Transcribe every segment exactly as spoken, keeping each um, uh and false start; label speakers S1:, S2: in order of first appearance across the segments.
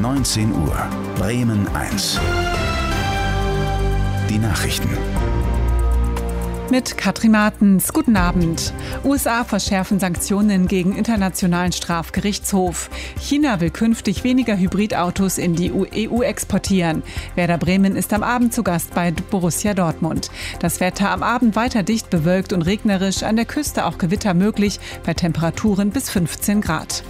S1: neunzehn Uhr. Bremen eins. Die Nachrichten.
S2: Mit Katrin Martens. Guten Abend. U S A verschärfen Sanktionen gegen Internationalen Strafgerichtshof. China will künftig weniger Hybridautos in die E U exportieren. Werder Bremen ist am Abend zu Gast bei Borussia Dortmund. Das Wetter am Abend weiter dicht bewölkt und regnerisch, an der Küste auch Gewitter möglich, bei Temperaturen bis fünfzehn Grad.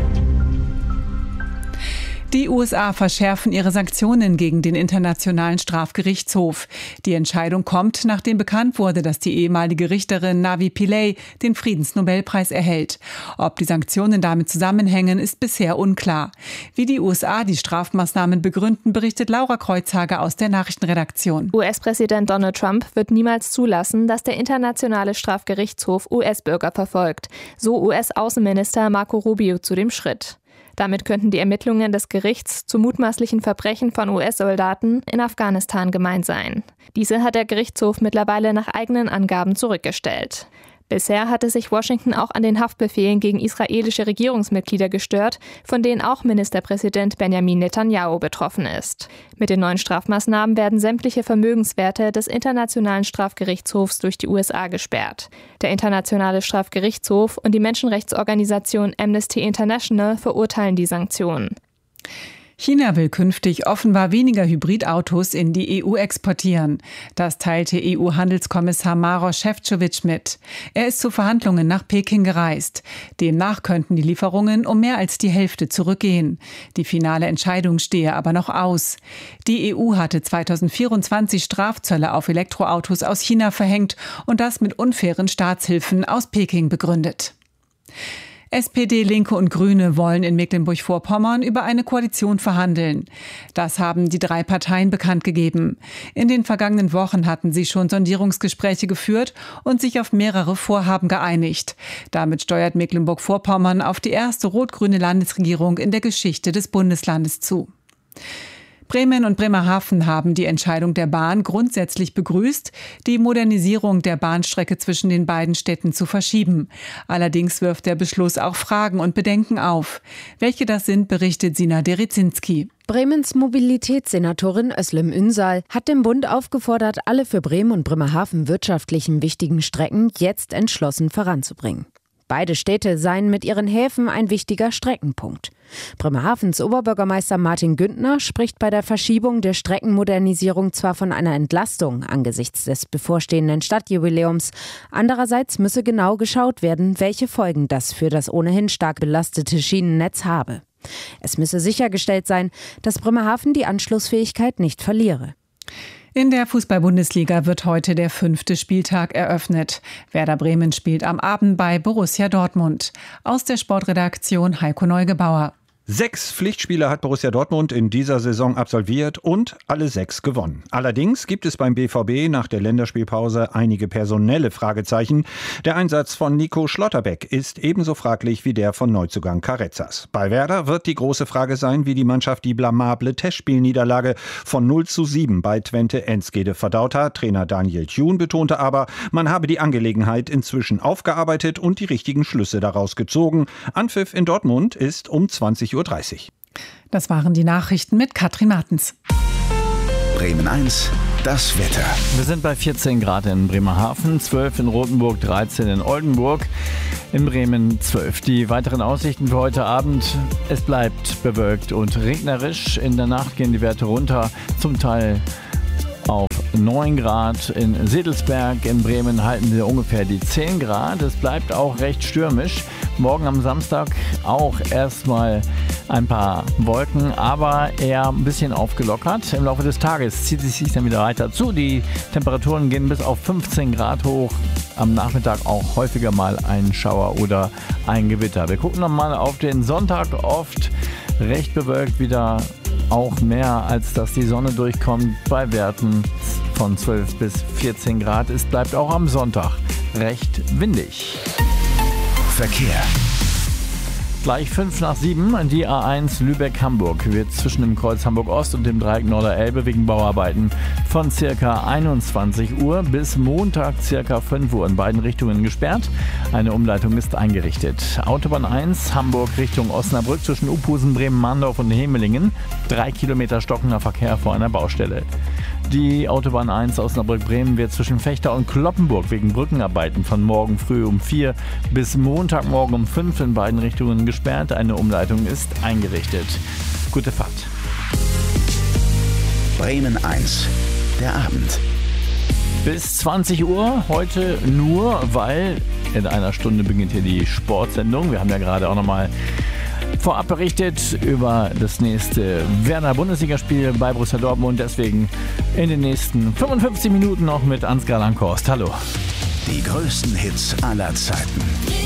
S2: Die U S A verschärfen ihre Sanktionen gegen den Internationalen Strafgerichtshof. Die Entscheidung kommt, nachdem bekannt wurde, dass die ehemalige Richterin Navi Pillay den Friedensnobelpreis erhält. Ob die Sanktionen damit zusammenhängen, ist bisher unklar. Wie die U S A die Strafmaßnahmen begründen, berichtet Laura Kreuzhager aus der Nachrichtenredaktion.
S3: U S-Präsident Donald Trump wird niemals zulassen, dass der Internationale Strafgerichtshof U S-Bürger verfolgt. So U S-Außenminister Marco Rubio zu dem Schritt. Damit könnten die Ermittlungen des Gerichts zu mutmaßlichen Verbrechen von U S-Soldaten in Afghanistan gemeint sein. Diese hat der Gerichtshof mittlerweile nach eigenen Angaben zurückgestellt. Bisher hatte sich Washington auch an den Haftbefehlen gegen israelische Regierungsmitglieder gestört, von denen auch Ministerpräsident Benjamin Netanyahu betroffen ist. Mit den neuen Strafmaßnahmen werden sämtliche Vermögenswerte des Internationalen Strafgerichtshofs durch die U S A gesperrt. Der Internationale Strafgerichtshof und die Menschenrechtsorganisation Amnesty International verurteilen die Sanktionen.
S2: China will künftig offenbar weniger Hybridautos in die E U exportieren. Das teilte E U-Handelskommissar Maroš Šefčovič mit. Er ist zu Verhandlungen nach Peking gereist. Demnach könnten die Lieferungen um mehr als die Hälfte zurückgehen. Die finale Entscheidung stehe aber noch aus. Die E U hatte zweitausendvierundzwanzig Strafzölle auf Elektroautos aus China verhängt und das mit unfairen Staatshilfen aus Peking begründet. S P D, Linke und Grüne wollen in Mecklenburg-Vorpommern über eine Koalition verhandeln. Das haben die drei Parteien bekannt gegeben. In den vergangenen Wochen hatten sie schon Sondierungsgespräche geführt und sich auf mehrere Vorhaben geeinigt. Damit steuert Mecklenburg-Vorpommern auf die erste rot-grüne Landesregierung in der Geschichte des Bundeslandes zu. Bremen und Bremerhaven haben die Entscheidung der Bahn grundsätzlich begrüßt, die Modernisierung der Bahnstrecke zwischen den beiden Städten zu verschieben. Allerdings wirft der Beschluss auch Fragen und Bedenken auf. Welche das sind, berichtet Sina Derezinski.
S4: Bremens Mobilitätssenatorin Özlem Ünsal hat den Bund aufgefordert, alle für Bremen und Bremerhaven wirtschaftlichen wichtigen Strecken jetzt entschlossen voranzubringen. Beide Städte seien mit ihren Häfen ein wichtiger Streckenpunkt. Bremerhavens Oberbürgermeister Martin Güntner spricht bei der Verschiebung der Streckenmodernisierung zwar von einer Entlastung angesichts des bevorstehenden Stadtjubiläums. Andererseits müsse genau geschaut werden, welche Folgen das für das ohnehin stark belastete Schienennetz habe. Es müsse sichergestellt sein, dass Bremerhaven die Anschlussfähigkeit nicht verliere.
S2: In der Fußball-Bundesliga wird heute der fünfte Spieltag eröffnet. Werder Bremen spielt am Abend bei Borussia Dortmund. Aus der Sportredaktion Heiko Neugebauer.
S5: Sechs Pflichtspiele hat Borussia Dortmund in dieser Saison absolviert und alle sechs gewonnen. Allerdings gibt es beim B V B nach der Länderspielpause einige personelle Fragezeichen. Der Einsatz von Nico Schlotterbeck ist ebenso fraglich wie der von Neuzugang Carezas. Bei Werder wird die große Frage sein, wie die Mannschaft die blamable Testspielniederlage von null zu sieben bei Twente Enschede verdaut hat. Trainer Daniel Thune betonte aber, man habe die Angelegenheit inzwischen aufgearbeitet und die richtigen Schlüsse daraus gezogen. Anpfiff in Dortmund ist um zwanzig Uhr dreißig.
S2: Das waren die Nachrichten mit Katrin Martens.
S1: Bremen eins, das Wetter.
S6: Wir sind bei vierzehn Grad in Bremerhaven, zwölf in Rothenburg, dreizehn in Oldenburg, in Bremen zwölf. Die weiteren Aussichten für heute Abend: Es bleibt bewölkt und regnerisch. In der Nacht gehen die Werte runter, zum Teil auf neun Grad. In Sedelsberg in Bremen halten wir ungefähr die zehn Grad. Es bleibt auch recht stürmisch. Morgen am Samstag auch erstmal ein paar Wolken, aber eher ein bisschen aufgelockert. Im Laufe des Tages zieht es sich dann wieder weiter zu. Die Temperaturen gehen bis auf fünfzehn Grad hoch. Am Nachmittag auch häufiger mal ein Schauer oder ein Gewitter. Wir gucken nochmal auf den Sonntag, oft recht bewölkt, wieder auch mehr, als dass die Sonne durchkommt, bei Werten von zwölf bis vierzehn Grad. Es bleibt auch am Sonntag recht windig.
S1: Verkehr.
S6: Gleich fünf nach sieben. Die A eins Lübeck-Hamburg wird zwischen dem Kreuz Hamburg-Ost und dem Dreieck Norderelbe wegen Bauarbeiten von ca. einundzwanzig Uhr bis Montag ca. fünf Uhr in beiden Richtungen gesperrt. Eine Umleitung ist eingerichtet. Autobahn eins Hamburg Richtung Osnabrück zwischen Uphusen, Bremen-Mahndorf und Hemelingen. Drei Kilometer stockender Verkehr vor einer Baustelle. Die Autobahn eins Osnabrück-Bremen wird zwischen Vechta und Cloppenburg wegen Brückenarbeiten von morgen früh um vier bis Montagmorgen um fünf in beiden Richtungen gesperrt. Eine Umleitung ist eingerichtet. Gute Fahrt.
S1: Bremen eins, der Abend.
S6: Bis zwanzig Uhr heute nur, weil in einer Stunde beginnt hier die Sportsendung. Wir haben ja gerade auch nochmal vorab berichtet über das nächste Werder-Bundesligaspiel bei Borussia Dortmund. Deswegen in den nächsten fünfundfünfzig Minuten noch mit Ansgar Langhorst. Hallo.
S1: Die größten Hits aller Zeiten.